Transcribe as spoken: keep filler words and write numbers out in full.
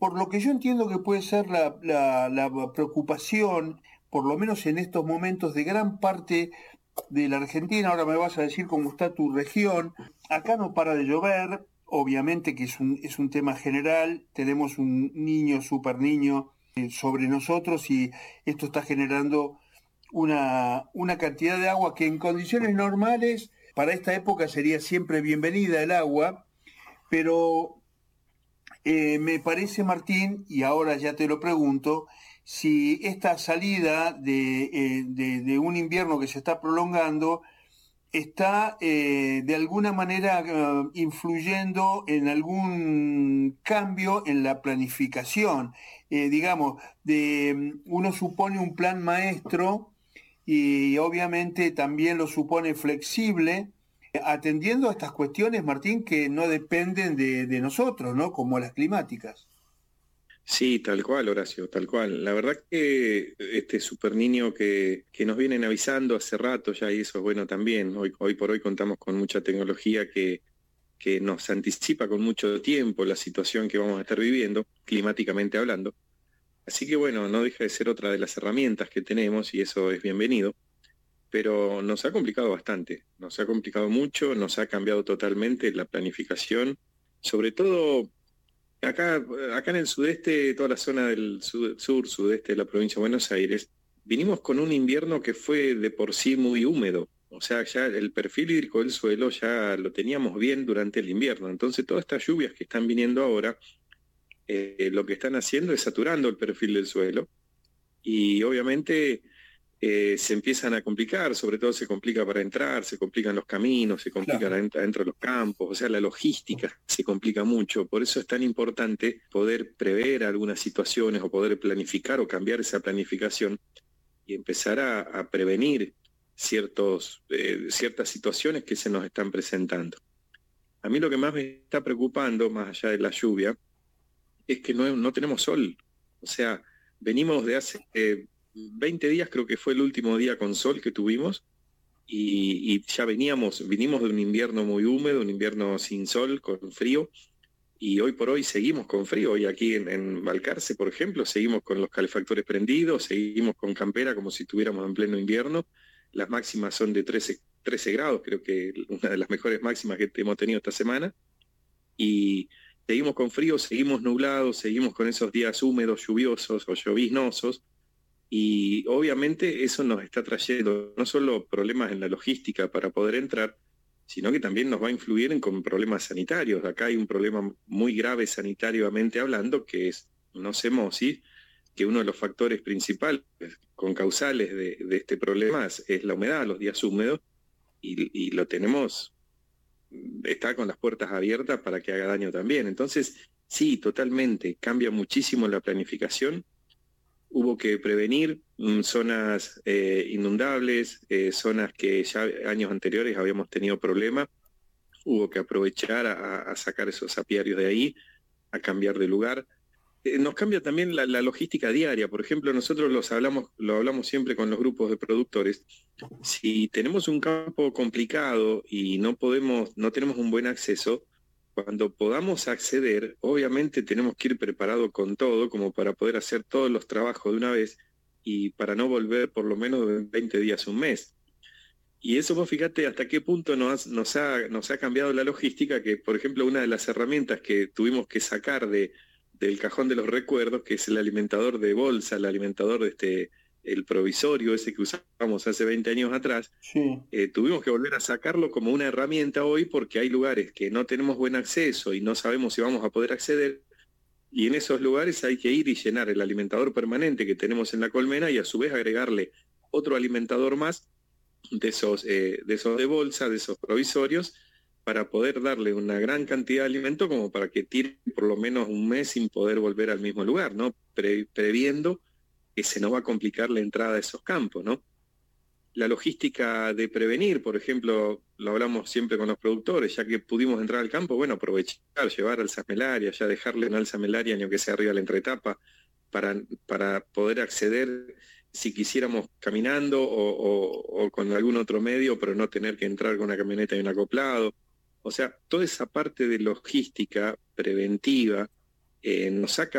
por lo que yo entiendo que puede ser la, la, la preocupación, por lo menos en estos momentos, de gran parte de la Argentina. Ahora me vas a decir cómo está tu región. Acá no para de llover, obviamente que es un, es un tema general. Tenemos un niño, super niño, eh, sobre nosotros, y esto está generando una, una cantidad de agua que en condiciones normales, para esta época sería siempre bienvenida el agua, pero eh, me parece, Martín, y ahora ya te lo pregunto, si esta salida de, eh, de, de un invierno que se está prolongando está eh, de alguna manera eh, influyendo en algún cambio en la planificación. Eh, digamos, de, uno supone un plan maestro y obviamente también lo supone flexible, atendiendo a estas cuestiones, Martín, que no dependen de, de nosotros, ¿no? Como las climáticas. Sí, tal cual, Horacio, tal cual. La verdad que este super niño que, que nos vienen avisando hace rato ya, y eso es bueno también. Hoy, hoy por hoy contamos con mucha tecnología que, que nos anticipa con mucho tiempo la situación que vamos a estar viviendo, climáticamente hablando. Así que bueno, no deja de ser otra de las herramientas que tenemos y eso es bienvenido, pero nos ha complicado bastante, nos ha complicado mucho, nos ha cambiado totalmente la planificación, sobre todo acá, acá en el sudeste, toda la zona del sur, sur, sudeste de la provincia de Buenos Aires, vinimos con un invierno que fue de por sí muy húmedo. O sea, ya el perfil hídrico del suelo ya lo teníamos bien durante el invierno. Entonces, todas estas lluvias que están viniendo ahora, eh, lo que están haciendo es saturando el perfil del suelo. Y obviamente eh, se empiezan a complicar, sobre todo se complica para entrar, se complican los caminos, se complica Claro. adentro, adentro de los campos, o sea, la logística se complica mucho. Por eso es tan importante poder prever algunas situaciones o poder planificar o cambiar esa planificación y empezar a, a prevenir ciertos, eh, ciertas situaciones que se nos están presentando. A mí lo que más me está preocupando, más allá de la lluvia, es que no, no tenemos sol. O sea, venimos de hace eh, veinte días, creo que fue el último día con sol que tuvimos, y, y ya veníamos, vinimos de un invierno muy húmedo, un invierno sin sol, con frío, y hoy por hoy seguimos con frío. Y aquí en, en Balcarce, por ejemplo, seguimos con los calefactores prendidos, seguimos con campera como si estuviéramos en pleno invierno. Las máximas son de trece, trece grados, creo que una de las mejores máximas que hemos tenido esta semana. Y seguimos con frío, seguimos nublados, seguimos con esos días húmedos, lluviosos o lloviznosos, y obviamente eso nos está trayendo no solo problemas en la logística para poder entrar, sino que también nos va a influir en con problemas sanitarios. Acá hay un problema muy grave sanitariamente hablando, que es una osmosis, que uno de los factores principales con causales de, de este problema es, es la humedad, los días húmedos, y, y lo tenemos, está con las puertas abiertas para que haga daño también. Entonces, sí, totalmente, cambia muchísimo la planificación. Hubo que prevenir mm, zonas eh, inundables, eh, zonas que ya años anteriores habíamos tenido problemas. Hubo que aprovechar a, a sacar esos apiarios de ahí, a cambiar de lugar. Eh, nos cambia también la, la logística diaria. Por ejemplo, nosotros los hablamos, lo hablamos siempre con los grupos de productores. Si tenemos un campo complicado y no podemos, no tenemos un buen acceso, cuando podamos acceder, obviamente tenemos que ir preparados con todo, como para poder hacer todos los trabajos de una vez y para no volver por lo menos de veinte días, un mes. Y eso vos fíjate hasta qué punto nos, nos, ha, nos ha cambiado la logística, que por ejemplo una de las herramientas que tuvimos que sacar de, del cajón de los recuerdos, que es el alimentador de bolsa, el alimentador de este, el provisorio ese que usamos hace veinte años atrás, Sí. eh, tuvimos que volver a sacarlo como una herramienta hoy porque hay lugares que no tenemos buen acceso y no sabemos si vamos a poder acceder, y en esos lugares hay que ir y llenar el alimentador permanente que tenemos en la colmena y a su vez agregarle otro alimentador más de esos, eh, de esos de bolsa, de esos provisorios, para poder darle una gran cantidad de alimento como para que tire por lo menos un mes sin poder volver al mismo lugar, ¿no? Pre previendo que se nos va a complicar la entrada a esos campos, ¿no? La logística de prevenir, por ejemplo, lo hablamos siempre con los productores, ya que pudimos entrar al campo, bueno, aprovechar, llevar alzamelaria, ya dejarle una alzamelaria, ni que sea arriba de la entretapa, para, para poder acceder si quisiéramos caminando o, o, o con algún otro medio, pero no tener que entrar con una camioneta y un acoplado. O sea, toda esa parte de logística preventiva eh, nos saca